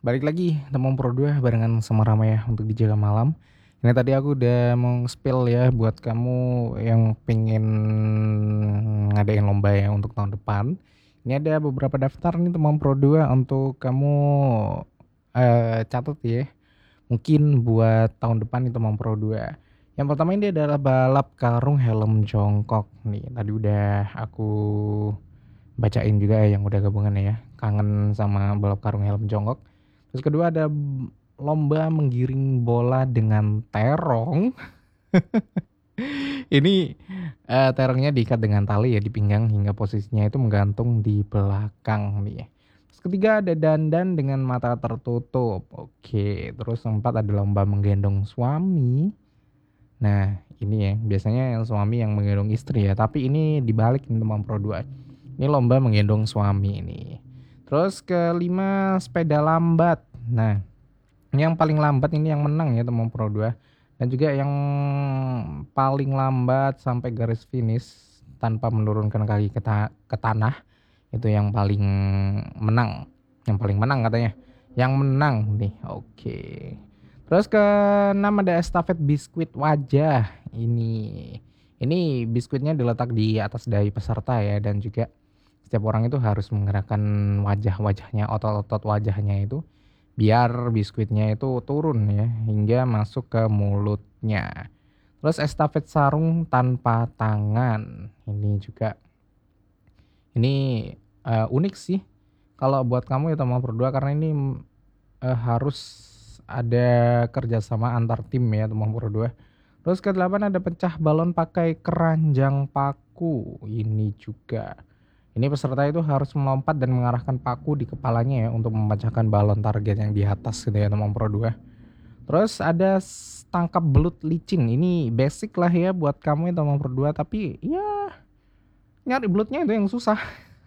Balik lagi teman Pro 2 barengan sama Rama ya untuk dijaga malam. Ini tadi aku udah mau spill ya buat kamu yang pengen ngadain lomba ya untuk tahun depan. Ini ada beberapa daftar nih teman Pro 2 untuk kamu catat ya. Mungkin buat tahun depan nih teman Pro 2. Yang pertama ini adalah balap karung helm jongkok nih. Tadi udah aku bacain juga ya yang udah gabungan ya. Kangen sama balap karung helm jongkok. Terus kedua ada lomba menggiring bola dengan terong. Ini terongnya diikat dengan tali ya di pinggang hingga posisinya itu menggantung di belakang nih ya. Terus ketiga ada dandan dengan mata tertutup. Oke, terus keempat ada lomba menggendong suami. Nah, ini ya biasanya yang suami yang menggendong istri ya, tapi ini dibalik nih teman Pro 2. Ini lomba menggendong suami ini. Terus kelima sepeda lambat. Nah, yang paling lambat ini yang menang ya teman Pro 2. Dan juga yang paling lambat sampai garis finish tanpa menurunkan kaki ke tanah itu yang paling menang. Yang paling menang katanya. Yang menang nih. Oke. Terus keenam ada estafet biskuit wajah. Ini biskuitnya diletak di atas dahi peserta ya, dan juga setiap orang itu harus menggerakkan wajahnya, otot-otot wajahnya itu biar biskuitnya itu turun ya hingga masuk ke mulutnya. Terus estafet sarung tanpa tangan. Ini unik sih kalau buat kamu ya teman berdua, karena ini harus ada kerjasama antar tim ya teman berdua. Terus ke-8 ada pecah balon pakai keranjang paku. Ini peserta itu harus melompat dan mengarahkan paku di kepalanya ya untuk memecahkan balon target yang di atas gitu ya teman Pro 2. Terus ada tangkap belut licin. Ini basic lah ya buat kamu ya teman Pro 2, tapi ya nyari belutnya itu yang susah.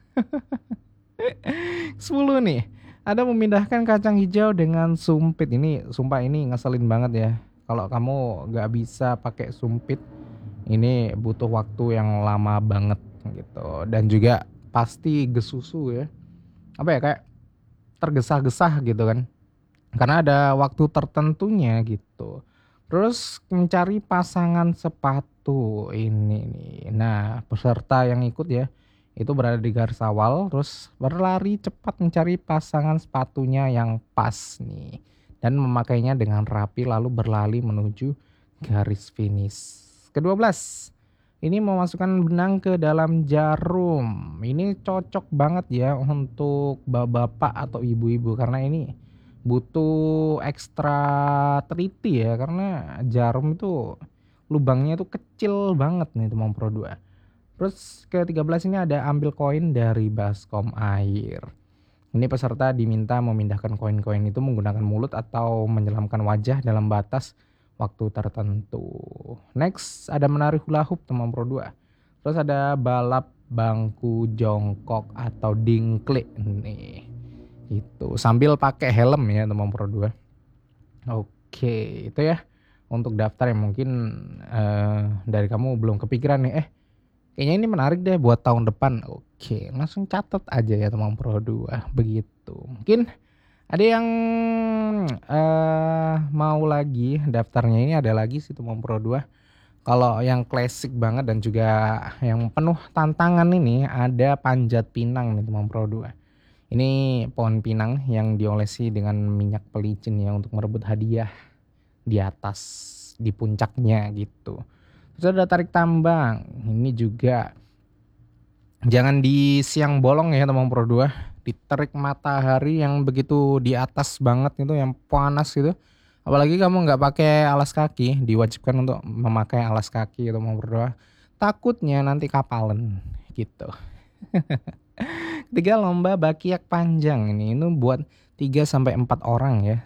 10 nih. Ada memindahkan kacang hijau dengan sumpit. Ini sumpah ini ngeselin banget ya. Kalau kamu gak bisa pakai sumpit, ini butuh waktu yang lama banget gitu. Dan juga pasti gesusu ya. Apa ya, kayak tergesah-gesah gitu kan. Karena ada waktu tertentunya gitu. Terus mencari pasangan sepatu ini nih. Nah, peserta yang ikut ya itu berada di garis awal, terus berlari cepat mencari pasangan sepatunya yang pas nih, dan memakainya dengan rapi lalu berlari menuju garis finish. Ke-12, ini memasukkan benang ke dalam jarum. Ini cocok banget ya untuk bapak-bapak atau ibu-ibu, karena ini butuh ekstra teliti ya, karena jarum itu lubangnya itu kecil banget nih teman Pro 2. Terus ke-13 ini ada ambil koin dari baskom air. Ini peserta diminta memindahkan koin-koin itu menggunakan mulut atau menyelamkan wajah dalam batas waktu tertentu. Next ada menari hula hoop teman Pro 2. Terus ada balap bangku jongkok atau dingklik nih. Itu sambil pakai helm ya teman Pro 2. Oke, itu ya untuk daftar yang mungkin dari kamu belum kepikiran nih. Kayaknya ini menarik deh buat tahun depan. Oke, langsung catat aja ya teman Pro 2. Begitu. Mungkin ada yang mau lagi daftarnya, ini ada lagi sih teman Pro 2. Kalau yang klasik banget dan juga yang penuh tantangan ini ada panjat pinang nih teman Pro 2. Ini pohon pinang yang diolesi dengan minyak pelicin ya untuk merebut hadiah di atas, di puncaknya gitu. Terus ada tarik tambang. Ini juga jangan di siang bolong ya teman Pro 2. Diterik matahari yang begitu di atas banget itu, yang panas gitu. Apalagi kamu nggak pakai alas kaki, diwajibkan untuk memakai alas kaki teman Pro 2. Takutnya nanti kapalan gitu. Ketiga lomba bakiak panjang ini buat 3 sampai 4 orang ya.